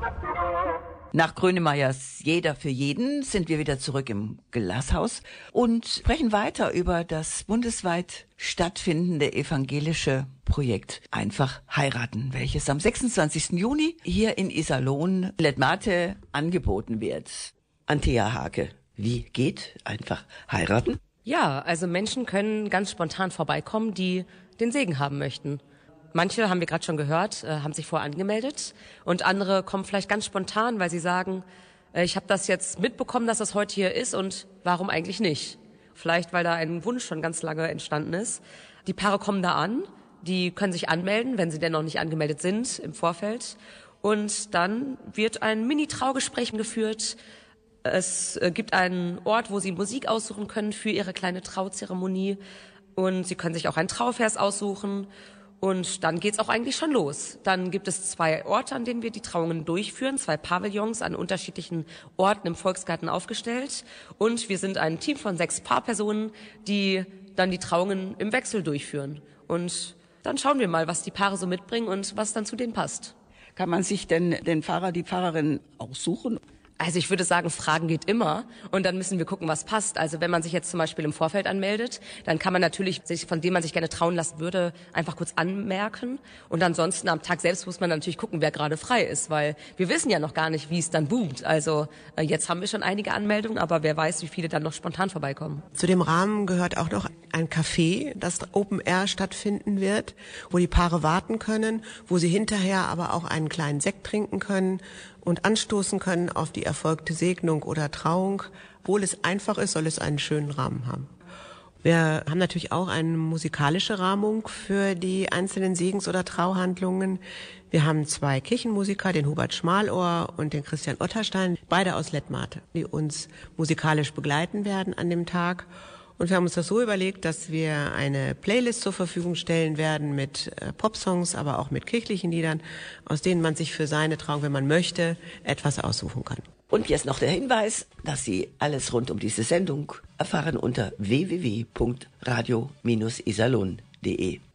Nach Grönemeyers Jeder für jeden sind wir wieder zurück im Glashaus und sprechen weiter über das bundesweit stattfindende evangelische Projekt Einfach heiraten, welches am 26. Juni hier in Iserlohn Letmathe angeboten wird. Antea Hake, wie geht Einfach heiraten? Ja, also Menschen können ganz spontan vorbeikommen, die den Segen haben möchten. Manche, haben wir gerade schon gehört, haben sich vorher angemeldet und andere kommen vielleicht ganz spontan, weil sie sagen, ich habe das jetzt mitbekommen, dass das heute hier ist und warum eigentlich nicht? Vielleicht, weil da ein Wunsch schon ganz lange entstanden ist. Die Paare kommen da an, die können sich anmelden, wenn sie denn noch nicht angemeldet sind im Vorfeld. Und dann wird ein Mini-Traugespräch geführt. Es gibt einen Ort, wo sie Musik aussuchen können für ihre kleine Trauzeremonie. Und sie können sich auch einen Trauvers aussuchen. Und dann geht's auch eigentlich schon los. Dann gibt es 2 Orte, an denen wir die Trauungen durchführen, 2 Pavillons an unterschiedlichen Orten im Volksgarten aufgestellt. Und wir sind ein Team von 6 Paarpersonen, die dann die Trauungen im Wechsel durchführen. Und dann schauen wir mal, was die Paare so mitbringen und was dann zu denen passt. Kann man sich denn den Pfarrer, die Pfarrerin aussuchen? Also ich würde sagen, Fragen geht immer und dann müssen wir gucken, was passt. Also wenn man sich jetzt zum Beispiel im Vorfeld anmeldet, dann kann man natürlich sich, von dem man sich gerne trauen lassen würde, einfach kurz anmerken. Und ansonsten am Tag selbst muss man natürlich gucken, wer gerade frei ist, weil wir wissen ja noch gar nicht, wie es dann boomt. Also jetzt haben wir schon einige Anmeldungen, aber wer weiß, wie viele dann noch spontan vorbeikommen. Zu dem Rahmen gehört auch noch ein Café, das Open Air stattfinden wird, wo die Paare warten können, wo sie hinterher aber auch einen kleinen Sekt trinken können und anstoßen können auf die erfolgte Segnung oder Trauung. Obwohl es einfach ist, soll es einen schönen Rahmen haben. Wir haben natürlich auch eine musikalische Rahmung für die einzelnen Segens- oder Trauhandlungen. Wir haben 2 Kirchenmusiker, den Hubert Schmalohr und den Christian Otterstein, beide aus Letmathe, die uns musikalisch begleiten werden an dem Tag. Und wir haben uns das so überlegt, dass wir eine Playlist zur Verfügung stellen werden mit Popsongs, aber auch mit kirchlichen Liedern, aus denen man sich für seine Trauung, wenn man möchte, etwas aussuchen kann. Und jetzt noch der Hinweis, dass Sie alles rund um diese Sendung erfahren unter www.radio-iserlohn.de.